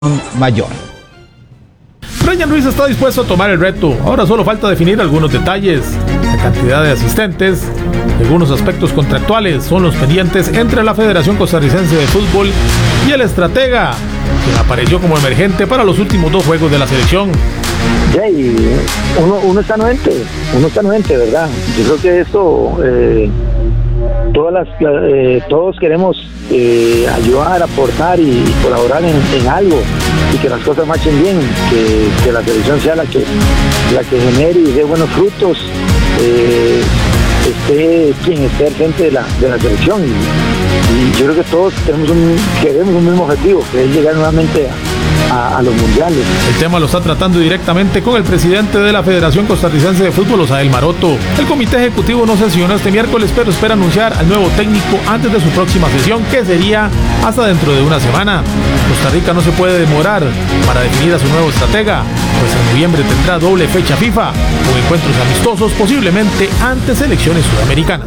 mayor. Brian Ruiz está dispuesto a tomar el reto. Ahora solo falta definir algunos detalles. La cantidad de asistentes, algunos aspectos contractuales son los pendientes entre la Federación Costarricense de Fútbol y el estratega, quien apareció como emergente para los últimos 2 juegos de la selección. Ya, y uno está anuente, ¿verdad? Yo creo que esto, todos queremos ayudar, aportar y colaborar en algo, y que las cosas marchen bien, que la selección sea la que genere y dé buenos frutos, esté quien esté al frente de la selección, y yo creo que todos queremos un mismo objetivo, que es llegar nuevamente a los mundiales. El tema lo está tratando directamente con el presidente de la Federación Costarricense de Fútbol, Osael Maroto. El comité ejecutivo no sesionó este miércoles, pero espera anunciar al nuevo técnico antes de su próxima sesión, que sería hasta dentro de una semana. Costa Rica no se puede demorar para definir a su nuevo estratega, pues en noviembre tendrá doble fecha FIFA, con encuentros amistosos posiblemente ante selecciones sudamericanas.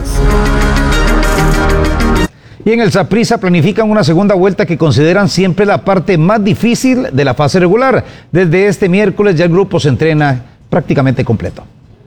Y en el Saprissa planifican una segunda vuelta que consideran siempre la parte más difícil de la fase regular. Desde este miércoles ya el grupo se entrena prácticamente completo.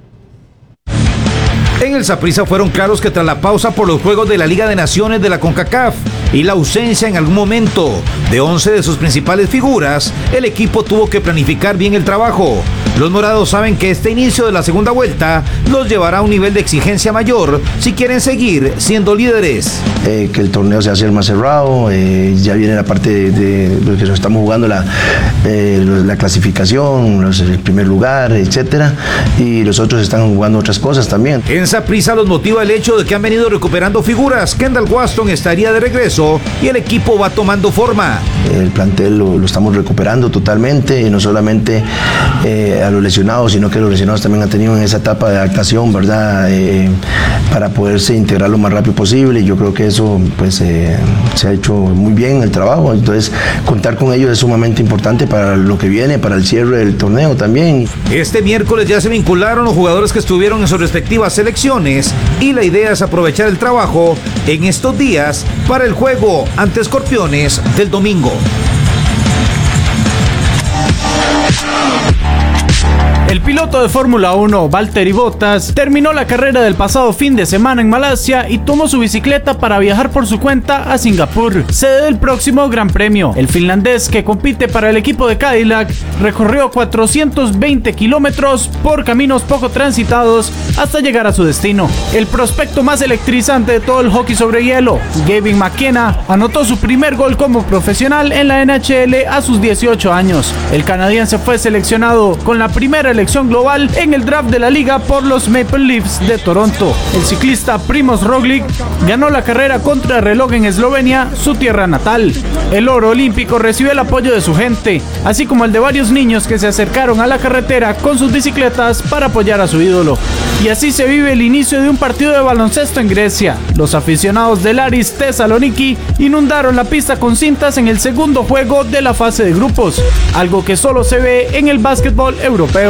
En el Saprissa fueron claros que tras la pausa por los Juegos de la Liga de Naciones de la CONCACAF y la ausencia en algún momento de 11 de sus principales figuras, el equipo tuvo que planificar bien el trabajo. Los morados saben que este inicio de la segunda vuelta los llevará a un nivel de exigencia mayor si quieren seguir siendo líderes. Que el torneo se hace más cerrado, ya viene la parte de lo que nos estamos jugando, la clasificación, el primer lugar, etcétera, y los otros están jugando otras cosas también. En Saprissa los motiva el hecho de que han venido recuperando figuras. Kendall Waston estaría de regreso y el equipo va tomando forma. El plantel lo estamos recuperando totalmente, y no solamente a los lesionados, sino que los lesionados también han tenido en esa etapa de adaptación, ¿verdad? Para poderse integrar lo más rápido posible, y yo creo que eso pues se ha hecho muy bien el trabajo. Entonces contar con ellos es sumamente importante para lo que viene, para el cierre del torneo también. Este miércoles ya se vincularon los jugadores que estuvieron en sus respectivas selecciones, y la idea es aprovechar el trabajo en estos días para el juego ante Escorpiones del domingo. El piloto de Fórmula 1, Valtteri Bottas, terminó la carrera del pasado fin de semana en Malasia y tomó su bicicleta para viajar por su cuenta a Singapur, sede del próximo Gran Premio. El finlandés, que compite para el equipo de Cadillac, recorrió 420 kilómetros por caminos poco transitados hasta llegar a su destino. El prospecto más electrizante de todo el hockey sobre hielo, Gavin McKenna, anotó su primer gol como profesional en la NHL a sus 18 años. El canadiense fue seleccionado con la primera elección global en el draft de la liga por los Maple Leafs de Toronto. El ciclista Primož Roglič ganó la carrera contra reloj en Eslovenia, su tierra natal. El oro olímpico recibió el apoyo de su gente, así como el de varios niños que se acercaron a la carretera con sus bicicletas para apoyar a su ídolo. Y así se vive el inicio de un partido de baloncesto en Grecia. Los aficionados del Aris Thessaloniki inundaron la pista con cintas en el segundo juego de la fase de grupos, algo que solo se ve en el básquetbol europeo.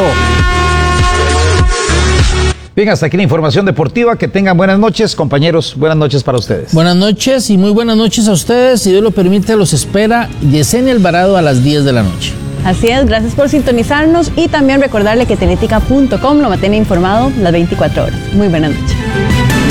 Bien, hasta aquí la información deportiva. Que tengan buenas noches, compañeros. Buenas noches para ustedes. Buenas noches y muy buenas noches a ustedes. Si Dios lo permite, los espera Yesenia Alvarado a las 10 de la noche. Así es, gracias por sintonizarnos y también recordarle que Teletica.com lo mantiene informado las 24 horas. Muy buenas noches.